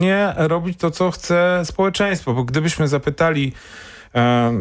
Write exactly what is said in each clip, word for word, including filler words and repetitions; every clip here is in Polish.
nie robić to, co chce społeczeństwo, bo gdybyśmy zapytali e, e,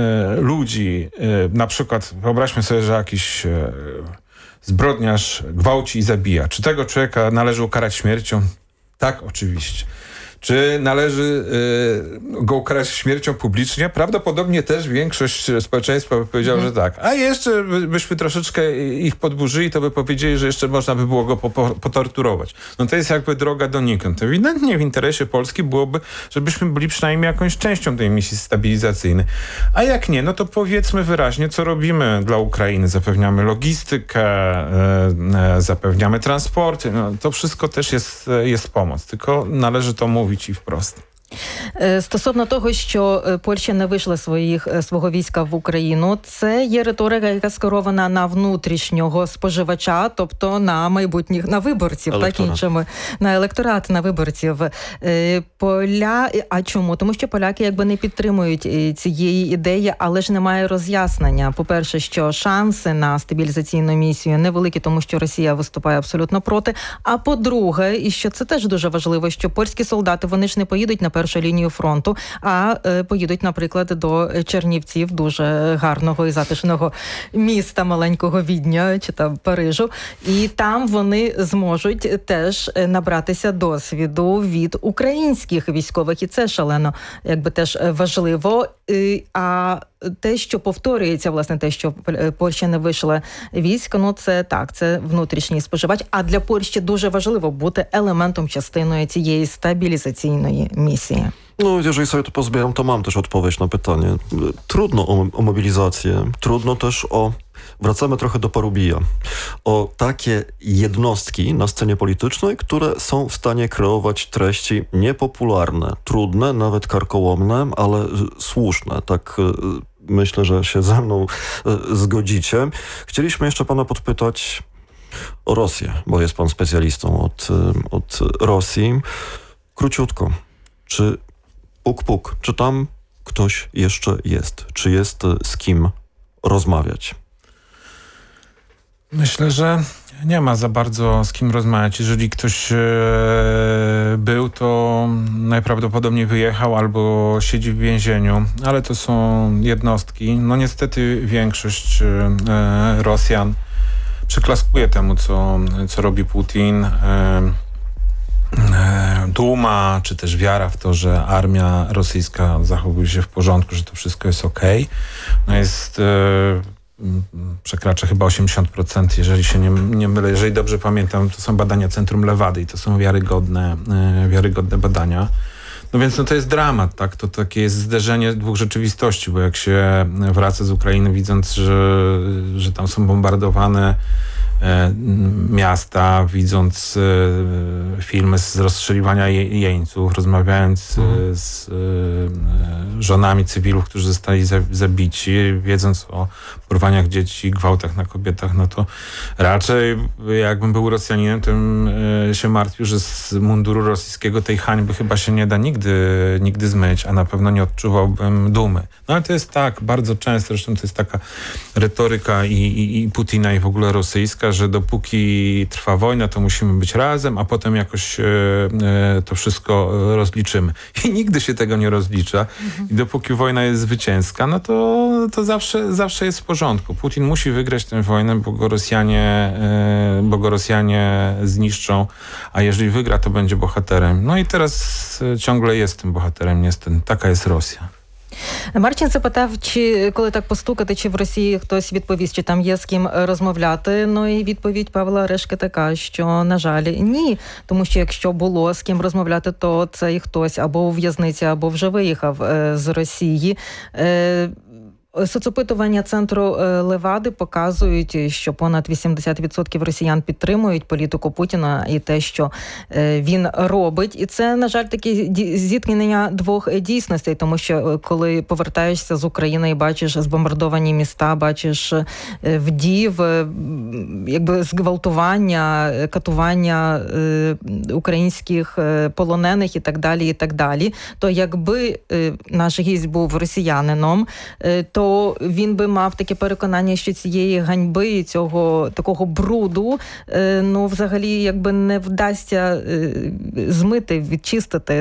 ludzi, e, na przykład wyobraźmy sobie, że jakiś e, zbrodniarz gwałci i zabija. Czy tego człowieka należy ukarać śmiercią? Tak, oczywiście. Czy należy y, go ukarać śmiercią publicznie? Prawdopodobnie też większość społeczeństwa by powiedziała, mm. że tak. A jeszcze by, byśmy troszeczkę ich podburzyli, to by powiedzieli, że jeszcze można by było go po, po, potorturować. No to jest jakby droga donikąd. Ewidentnie w interesie Polski byłoby, żebyśmy byli przynajmniej jakąś częścią tej misji stabilizacyjnej. A jak nie, no to powiedzmy wyraźnie, co robimy dla Ukrainy. Zapewniamy logistykę, y, y, zapewniamy transporty. No, to wszystko też jest, jest pomoc. Tylko należy to mówić i wprost. Стосовно того, що Польща не вийшла своїх, свого війська в Україну, це є риторика, яка скерована на внутрішнього споживача, тобто на майбутніх, на виборців, так іншими, на електорат, на виборців. Поля... А чому? Тому що поляки якби не підтримують цієї ідеї, але ж немає роз'яснення. По-перше, що шанси на стабілізаційну місію невеликі, тому що Росія виступає абсолютно проти. А по-друге, і що це теж дуже важливо, що польські солдати, вони ж не поїдуть на першу лінію фронту, а е, поїдуть, наприклад, до Чернівців, дуже гарного і затишного міста, маленького Відня чи там Парижу. І там вони зможуть теж набратися досвіду від українських військових. І це шалено, якби теж важливо. І, а те, що повторюється, власне, те, що Польща не вийшла військ, ну це так, це внутрішній споживач. А для Польщі дуже важливо бути елементом, частиною цієї стабілізаційної місії. No, jeżeli sobie to pozbieram, to mam też odpowiedź na pytanie. Trudno o, o mobilizację, trudno też o... Wracamy trochę do Parubija. O takie jednostki na scenie politycznej, które są w stanie kreować treści niepopularne, trudne, nawet karkołomne, ale słuszne. Tak myślę, że się ze mną zgodzicie. Chcieliśmy jeszcze pana podpytać o Rosję, bo jest pan specjalistą od, od Rosji. Króciutko. Czy puk puk, czy tam ktoś jeszcze jest? Czy jest z kim rozmawiać? Myślę, że nie ma za bardzo z kim rozmawiać. Jeżeli ktoś e, był, to najprawdopodobniej wyjechał albo siedzi w więzieniu, ale to są jednostki. No niestety większość e, Rosjan przyklaskuje temu, co, co robi Putin. E, Duma, czy też wiara w to, że armia rosyjska zachowuje się w porządku, że to wszystko jest okej. No jest... E, przekracza chyba osiemdziesiąt procent, jeżeli się nie, nie mylę. Jeżeli dobrze pamiętam, to są badania Centrum Lewady i to są wiarygodne, wiarygodne badania. No więc no to jest dramat, tak? To takie jest zderzenie dwóch rzeczywistości, bo jak się wraca z Ukrainy, widząc, że, że tam są bombardowane e, miasta, widząc e, filmy z rozstrzeliwania je, jeńców, rozmawiając e, z e, żonami cywilów, którzy zostali za, zabici, wiedząc o porwaniach dzieci, gwałtach na kobietach, no to raczej jakbym był Rosjaninem, to bym e, się martwił, że z munduru rosyjskiego tej hańby chyba się nie da nigdy, nigdy zmyć, a na pewno nie odczuwałbym dumy. No ale to jest tak, bardzo często, zresztą to jest taka retoryka i, i, i Putina i w ogóle rosyjska, że dopóki trwa wojna, to musimy być razem, a potem jakoś e, e, to wszystko rozliczymy. I nigdy się tego nie rozlicza. Mhm. I dopóki wojna jest zwycięska, no to, to zawsze, zawsze jest w porządku. Putin musi wygrać tę wojnę, bo go Rosjanie, e, bo go Rosjanie zniszczą, a jeżeli wygra, to będzie bohaterem. No i teraz e, ciągle jest tym bohaterem, niestety. Taka jest Rosja. Марчин запитав, чи коли так постукати, чи в Росії хтось відповість, чи там є з ким розмовляти. Ну і відповідь Павла Решки така, що, на жаль, ні. Тому що якщо було з ким розмовляти, то цей хтось або у в'язниці, або вже виїхав е, з Росії. Е, Соцопитування Центру Левади показують, що понад вісімдесят відсотків росіян підтримують політику Путіна і те, що він робить. І це, на жаль, таке зіткнення двох дійсностей, тому що коли повертаєшся з України і бачиш збомбардовані міста, бачиш вдів, якби зґвалтування, катування українських полонених і так далі, і так далі, то якби наш гість був росіянином, то то він би мав таке переконання, що цієї ганьби, цього такого бруду, ну, взагалі, якби не вдасться змити, відчистити